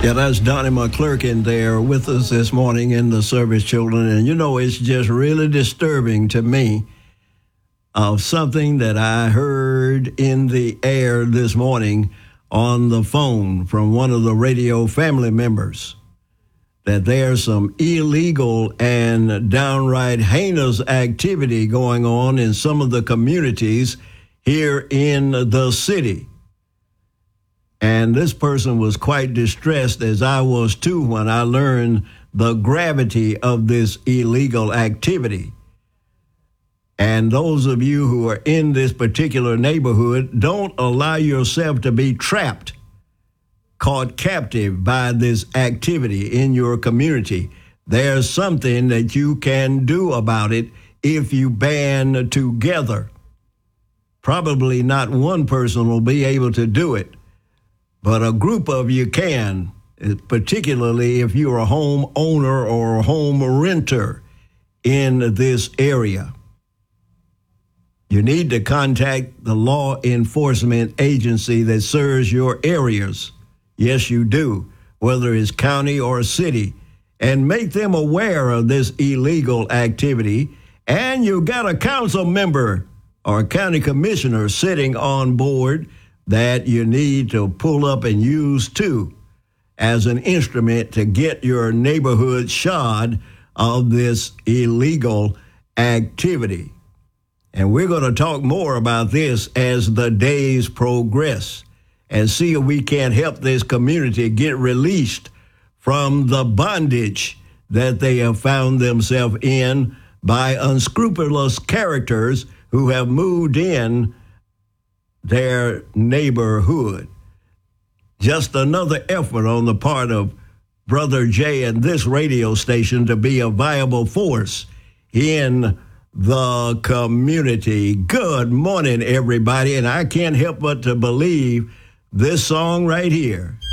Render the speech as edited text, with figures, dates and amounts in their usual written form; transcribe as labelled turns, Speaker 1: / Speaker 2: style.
Speaker 1: Yeah, that's Donnie McClurkin there with us this morning in the Service Children. And you know, it's just really disturbing to me of something that I heard in the air this morning on the phone from one of the radio family members, that there's some illegal and downright heinous activity going on in some of the communities here in the city. And this person was quite distressed, as I was too, when I learned the gravity of this illegal activity. And those of you who are in this particular neighborhood, don't allow yourself to be trapped, caught captive by this activity in your community. There's something that you can do about it if you band together. Probably not one person will be able to do it, but a group of you can, particularly if you're a home owner or a home renter in this area. You need to contact the law enforcement agency that serves your areas. Yes, you do, whether it's county or city, and make them aware of this illegal activity. And you got a council member or a county commissioner sitting on board that you need to pull up and use too as an instrument to get your neighborhood shod of this illegal activity. And we're going to talk more about this as the days progress and see if we can help this community get released from the bondage that they have found themselves in by unscrupulous characters who have moved in their neighborhood. Just another effort on the part of Brother Jay and this radio station to be a viable force in the community. Good morning, everybody, and I can't help but to believe this song right here.